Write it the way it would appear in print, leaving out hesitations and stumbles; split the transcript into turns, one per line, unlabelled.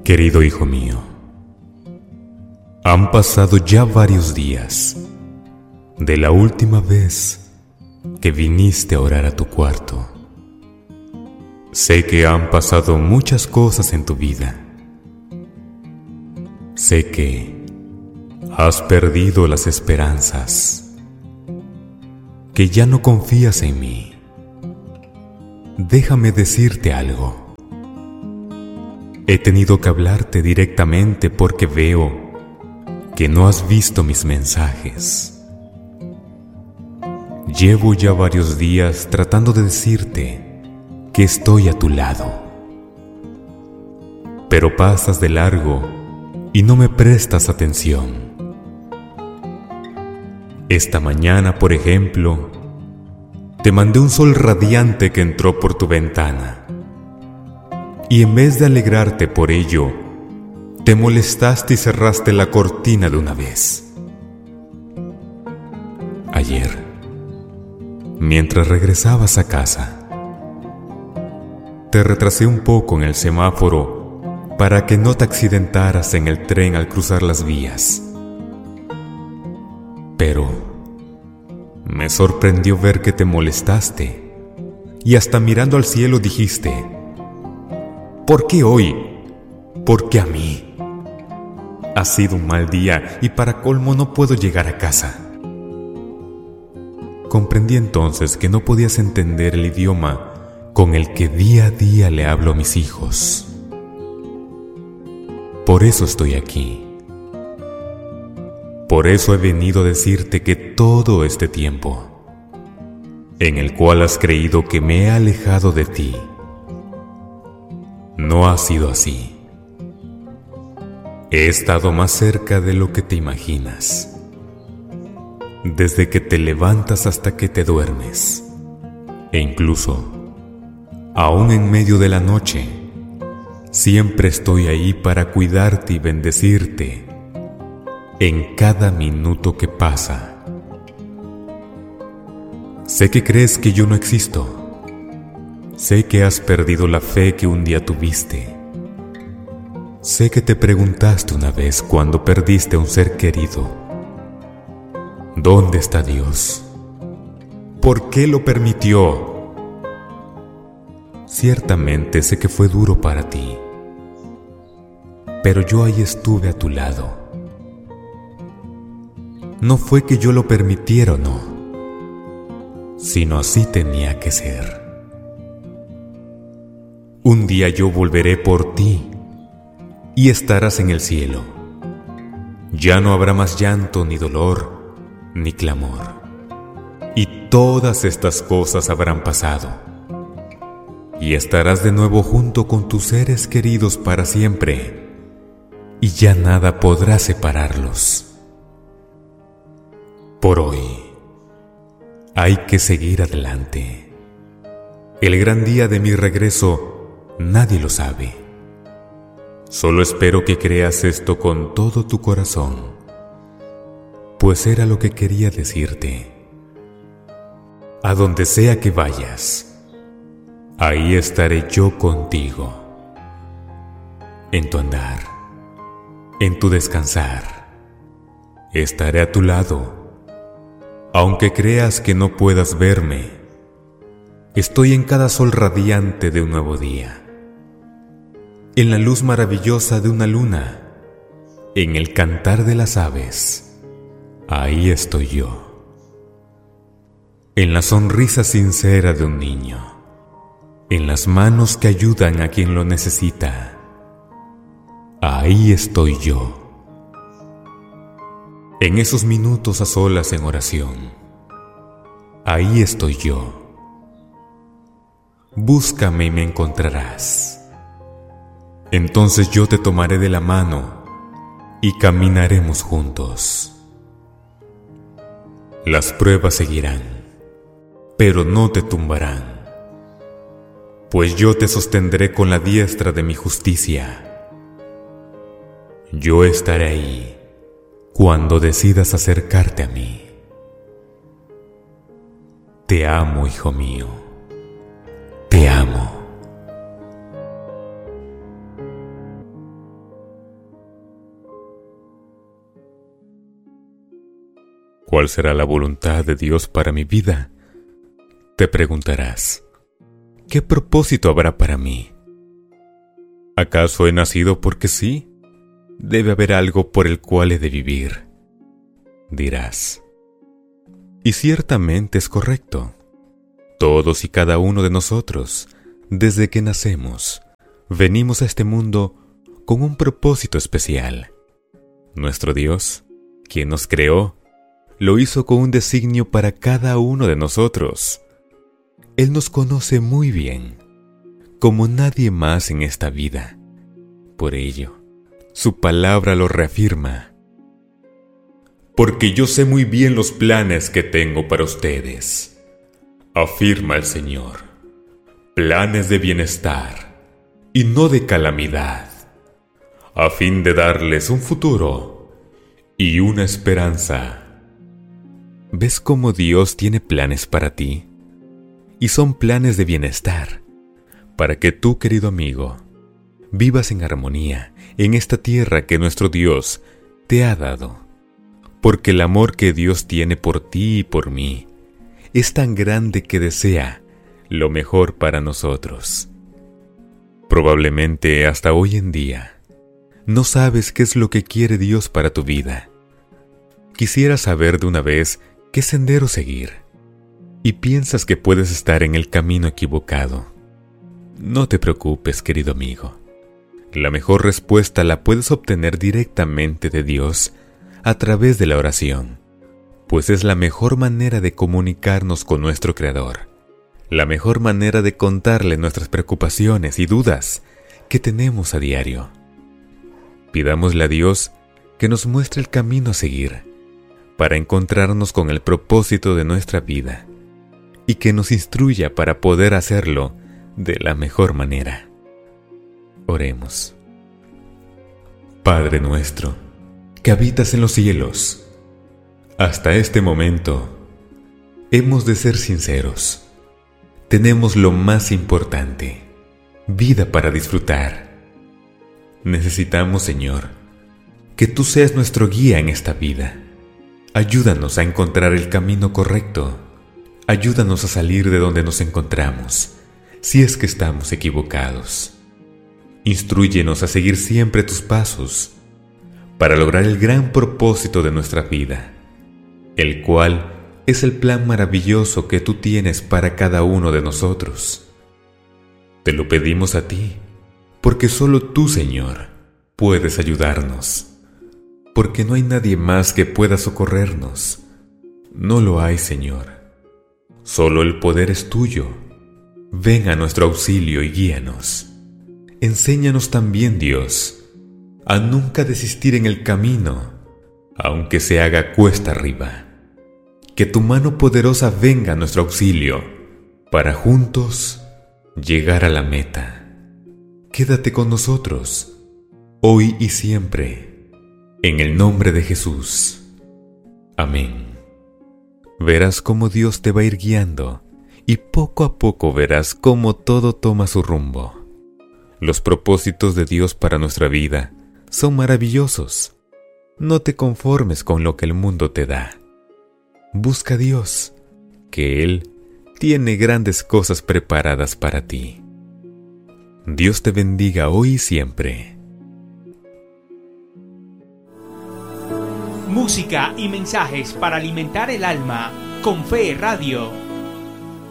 Querido hijo mío, han pasado ya varios días de la última vez que viniste a orar a tu cuarto. Sé que han pasado muchas cosas en tu vida. Sé que has perdido las esperanzas, que ya no confías en mí. Déjame decirte algo. He tenido que hablarte directamente porque veo que no has visto mis mensajes. Llevo ya varios días tratando de decirte que estoy a tu lado, pero pasas de largo y no me prestas atención. Esta mañana, por ejemplo, te mandé un sol radiante que entró por tu ventana. Y en vez de alegrarte por ello, te molestaste y cerraste la cortina de una vez. Ayer, mientras regresabas a casa, te retrasé un poco en el semáforo para que no te accidentaras en el tren al cruzar las vías. Pero me sorprendió ver que te molestaste y hasta mirando al cielo dijiste: ¿por qué hoy? ¿Por qué a mí? Ha sido un mal día y para colmo no puedo llegar a casa. Comprendí entonces que no podías entender el idioma con el que día a día le hablo a mis hijos. Por eso estoy aquí. Por eso he venido a decirte que todo este tiempo, en el cual has creído que me he alejado de ti, no ha sido así. He estado más cerca de lo que te imaginas. Desde que te levantas hasta que te duermes. E incluso, aún en medio de la noche, siempre estoy ahí para cuidarte y bendecirte en cada minuto que pasa. Sé que crees que yo no existo. Sé que has perdido la fe que un día tuviste. Sé que te preguntaste una vez cuando perdiste a un ser querido: ¿dónde está Dios? ¿Por qué lo permitió? Ciertamente sé que fue duro para ti, pero yo ahí estuve a tu lado. No fue que yo lo permitiera o no, sino así tenía que ser. Un día yo volveré por ti y estarás en el cielo. Ya no habrá más llanto, ni dolor, ni clamor. Y todas estas cosas habrán pasado. Y estarás de nuevo junto con tus seres queridos para siempre. Y ya nada podrá separarlos. Por hoy, hay que seguir adelante. El gran día de mi regreso nadie lo sabe. Solo espero que creas esto con todo tu corazón, pues era lo que quería decirte. A donde sea que vayas, ahí estaré yo contigo. En tu andar, en tu descansar, estaré a tu lado. Aunque creas que no puedas verme, estoy en cada sol radiante de un nuevo día, en la luz maravillosa de una luna, en el cantar de las aves. Ahí estoy yo, en la sonrisa sincera de un niño, en las manos que ayudan a quien lo necesita. Ahí estoy yo, en esos minutos a solas en oración. Ahí estoy yo. Búscame y me encontrarás. Entonces yo te tomaré de la mano y caminaremos juntos. Las pruebas seguirán, pero no te tumbarán, pues yo te sostendré con la diestra de mi justicia. Yo estaré ahí cuando decidas acercarte a mí. Te amo, hijo mío. Te amo. ¿Cuál será la voluntad de Dios para mi vida? Te preguntarás, ¿qué propósito habrá para mí? ¿Acaso he nacido porque sí? Debe haber algo por el cual he de vivir, dirás. Y ciertamente es correcto. Todos y cada uno de nosotros, desde que nacemos, venimos a este mundo con un propósito especial. Nuestro Dios, quien nos creó, lo hizo con un designio para cada uno de nosotros. Él nos conoce muy bien, como nadie más en esta vida. Por ello, su palabra lo reafirma. Porque yo sé muy bien los planes que tengo para ustedes, afirma el Señor. Planes de bienestar y no de calamidad, a fin de darles un futuro y una esperanza. ¿Ves cómo Dios tiene planes para ti? Y son planes de bienestar, para que tú, querido amigo, vivas en armonía en esta tierra que nuestro Dios te ha dado. Porque el amor que Dios tiene por ti y por mí es tan grande que desea lo mejor para nosotros. Probablemente hasta hoy en día no sabes qué es lo que quiere Dios para tu vida. Quisieras saber de una vez qué sendero seguir y piensas que puedes estar en el camino equivocado. No te preocupes, querido amigo. La mejor respuesta la puedes obtener directamente de Dios a través de la oración, pues es la mejor manera de comunicarnos con nuestro Creador, la mejor manera de contarle nuestras preocupaciones y dudas que tenemos a diario. Pidámosle a Dios que nos muestre el camino a seguir para encontrarnos con el propósito de nuestra vida y que nos instruya para poder hacerlo de la mejor manera. Oremos. Padre nuestro, que habitas en los cielos, hasta este momento hemos de ser sinceros. Tenemos lo más importante, vida para disfrutar. Necesitamos, Señor, que tú seas nuestro guía en esta vida. Ayúdanos a encontrar el camino correcto. Ayúdanos a salir de donde nos encontramos, si es que estamos equivocados. Instrúyenos a seguir siempre tus pasos, para lograr el gran propósito de nuestra vida, el cual es el plan maravilloso que tú tienes para cada uno de nosotros. Te lo pedimos a ti, porque solo tú, Señor, puedes ayudarnos, porque no hay nadie más que pueda socorrernos. No lo hay, Señor. Solo el poder es tuyo. Ven a nuestro auxilio y guíanos. Enséñanos también, Dios, a nunca desistir en el camino, aunque se haga cuesta arriba. Que tu mano poderosa venga a nuestro auxilio, para juntos llegar a la meta. Quédate con nosotros, hoy y siempre, en el nombre de Jesús. Amén. Verás cómo Dios te va a ir guiando, y poco a poco verás cómo todo toma su rumbo. Los propósitos de Dios para nuestra vida son maravillosos. No te conformes con lo que el mundo te da. Busca a Dios, que Él tiene grandes cosas preparadas para ti. Dios te bendiga hoy y siempre.
Música y mensajes para alimentar el alma con Fe Radio.